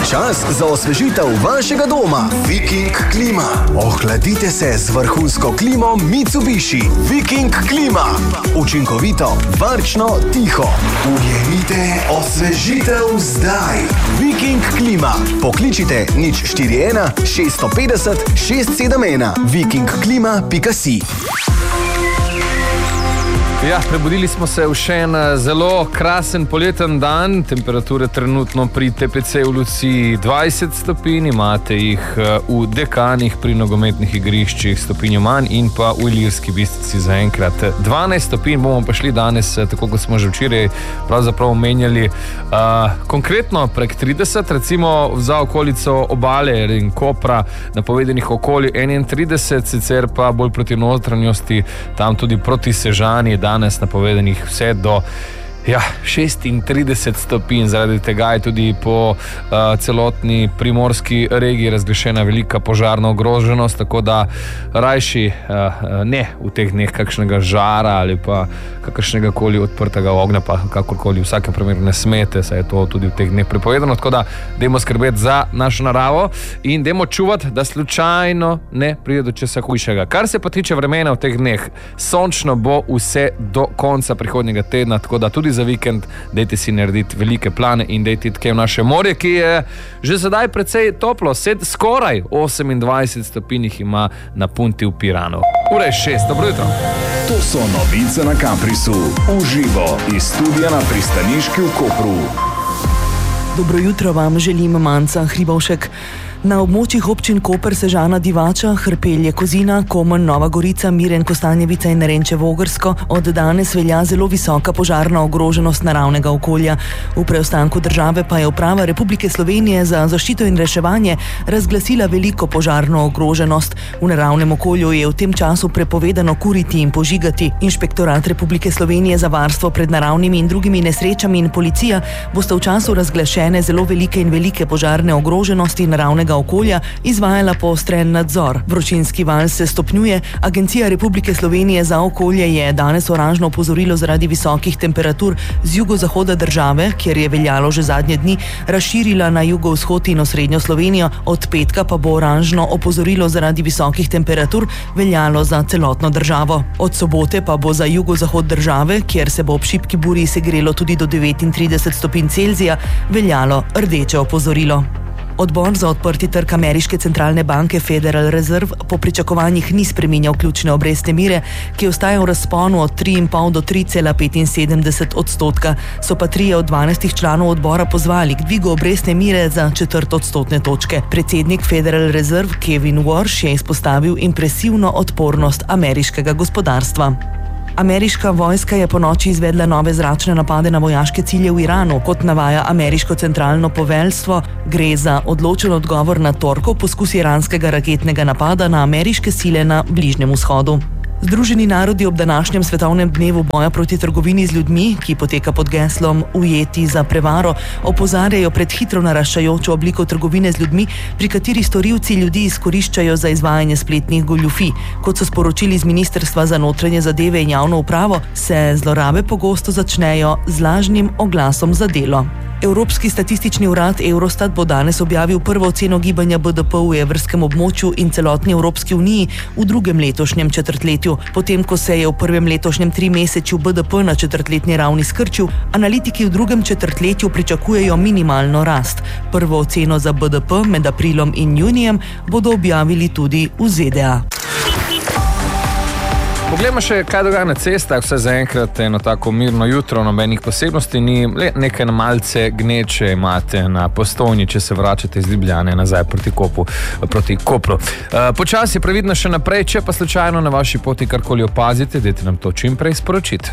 Čas za osvežitev vašega doma. Viking klima. Ohladite se z vrhunsko klimo Mitsubishi. Viking klima. Učinkovito, varčno, tiho. Ujemite osvežitev zdaj. Viking klima. Pokličite 041 650 671. vikingklima.si. Ja, prebudili smo se v še en zelo krasen poleten dan. Temperature trenutno pri TPC v Luciji 20 stopinj, imate jih v Dekanih pri nogometnih igriščih stopinjo manj in pa v Ilirski Bistrici zaenkrat 12 stopinj. Bomo pa šli danes, tako kot smo že včeraj pravzaprav omenjali, konkretno prek 30, recimo za okolico Obale in Kopra napovedenih okoli 31, sicer pa bolj proti notranjosti, tam tudi proti Sežani, danes napovedanih vse do 36 stopinj. Zaradi tega je tudi po celotni primorski regiji razglašena velika požarna ogroženost, tako da rajši ne v teh dneh kakšnega žara ali pa kakršnega koli odprtega ognja, pa kakorkoli v vsakem primeru ne smete, saj je to tudi v teh dneh prepovedano, tako da dajmo skrbeti za našo naravo in dajmo čuvati, da slučajno ne pride do česa hujšega. Kar se pa tiče vremena v teh dneh, sončno bo vse do konca prihodnjega tedna, tako da tudi za vikend dajte si narediti velike plane in dajte iti v naše morje, ki je že sedaj precej toplo, skoraj 28 stopinj jih ima na punti v Piranu. Ura je 6, dobro jutro. To so novice na Kamprisu, uživo iz studia na pristaniški v Kopru. Dobro jutro vam želim Manca Hribovšek. Na območjih občin Koper, Sežana, Divača, Hrpelje, Kozina, Komen, Nova Gorica, Miren, Kostanjevica in Renčevo Ogrsko od danes velja zelo visoka požarna ogroženost naravnega okolja. V preostanku države pa je Uprava Republike Slovenije za zaščito in reševanje razglasila veliko požarno ogroženost. V naravnem okolju je v tem času prepovedano kuriti in požigati. Inšpektorat Republike Slovenije za varstvo pred naravnimi in drugimi nesrečami in policija bosta v času razglašene zelo velike požarne ogroženosti naravnega okolja izvajala poostren nadzor. Vročinski val se stopnjuje. Agencija Republike Slovenije za okolje je danes oranžno opozorilo zaradi visokih temperatur z jugozahoda države, kjer je veljalo že zadnje dni, razširila na jugovzhod in osrednjo Slovenijo. Od petka pa bo oranžno opozorilo zaradi visokih temperatur veljalo za celotno državo. Od sobote pa bo za jugozahod države, kjer se bo ob šibki burji segrelo tudi do 39 stopinj Celzija, veljalo rdeče opozorilo. Odbor za odprti trg ameriške centralne banke Federal Reserve po pričakovanjih ni spreminjal ključne obrestne mere, ki ostaja v razponu od 3,5 do 3,75%. So pa 3 od 12 članov odbora pozvali k dvigu obrestne mere za 1/4 odstotne točke. Predsednik Federal Reserve Kevin Warsh je izpostavil impresivno odpornost ameriškega gospodarstva. Ameriška vojska je ponoči izvedla nove zračne napade na vojaške cilje v Iranu. Kot navaja ameriško centralno poveljstvo, gre za odločen odgovor na torkov poskus iranskega raketnega napada na ameriške sile na Bližnjem vzhodu. Združeni narodi ob današnjem svetovnem dnevu boja proti trgovini z ljudmi, ki poteka pod geslom Ujeti za prevaro, opozarjajo pred hitro naraščajočo obliko trgovine z ljudmi, pri kateri storilci ljudi izkoriščajo za izvajanje spletnih goljufij. Kot so sporočili z Ministrstva za notranje zadeve in javno upravo, se zlorabe pogosto začnejo z lažnim oglasom za delo. Evropski statistični urad Eurostat bo danes objavil prvo oceno gibanja BDP v evrskem območju in celotni Evropski uniji v drugem letošnjem četrtletju. Potem, ko se je v prvem letošnjem trimesečju BDP na četrtletni ravni skrčil, analitiki v drugem četrtletju pričakujejo minimalno rast. Prvo oceno za BDP med aprilom in junijem bodo objavili tudi v ZDA. Poglejmo še, kaj dogaja na cestah. Vse zaenkrat eno tako mirno jutro, nobenih posebnosti ni, le nekaj malce gneče imate na Postojni, če se vračate iz Ljubljane nazaj proti Kopru. Počasi je previdno še naprej, če pa slučajno na vaši poti karkoli opazite, dajte nam to čim prej sporočiti.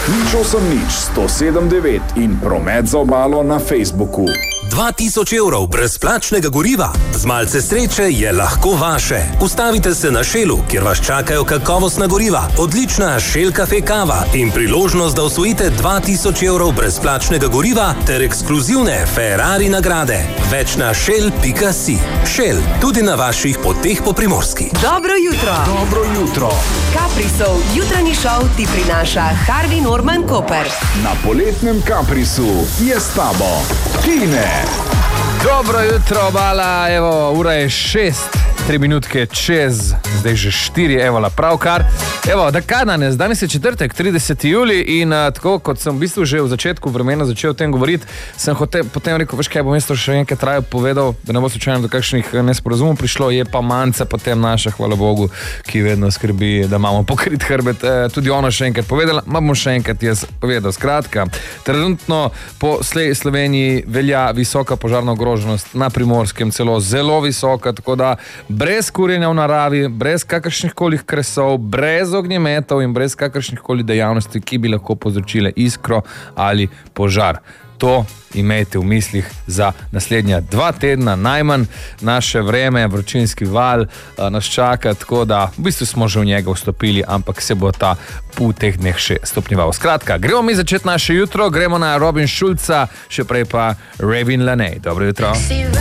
08-107-9 in promet za obalo na Facebooku. 2000 evrov brezplačnega goriva. Z malce sreče je lahko vaše. Ustavite se na Shellu, kjer vas čakajo kakovostna goriva, odlična Shell Cafe kava in priložnost, da osvojite 2000 evrov brezplačnega goriva ter ekskluzivne Ferrari nagrade. Več na shell.si. Shell, tudi na vaših poteh po Primorski. Dobro jutro. Dobro jutro. Kaprisov jutranji šov ti prinaša Harvey Norman Koper. Na poletnem Kaprisu je s tabo Tine. Dobro jutro, Bala, evo, ura je 6, 3 minutke čez, zdaj že 4, evo, la pravkar. Evo, da kaj danes je četrtek, 30. julij in tako, kot sem v bistvu že v začetku vremena začel o tem govoriti, sem potem rekel, veš kaj, bom jaz to še enkrat raje povedal, da ne bo slučajno do kakšnih nesporazumov prišlo, je pa Manca potem naša, hvala Bogu, ki vedno skrbi, da imamo pokrit hrbet, tudi ona še enkrat povedala, bom še enkrat jaz povedal. Skratka, trenutno po Sloveniji velja visoka požarna ogroženost, na Primorskem celo zelo visoka, tako da brez kurjenja v naravi, brez kakršnih koli kresov, brez ognjemetov in brez kakršnih koli dejavnosti, ki bi lahko povzročile iskro ali požar. To imejte v mislih za naslednja 2 tedna, najmanj. Naše vreme, vročinski val nas čaka, tako da v bistvu smo že v njega vstopili, ampak se bo ta v teh dneh še stopnjeval. Skratka, gremo mi začeti naše jutro, gremo na Robin Schulza, še prej pa Ravin Laney. Dobro jutro.